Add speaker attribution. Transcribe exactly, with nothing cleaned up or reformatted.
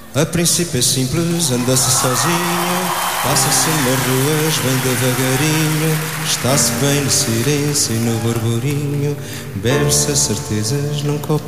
Speaker 1: A princípio é simples, anda-se sozinho, passa-se nas ruas bem devagarinho, está-se bem no silêncio e no burburinho, bebe-se as certezas num copo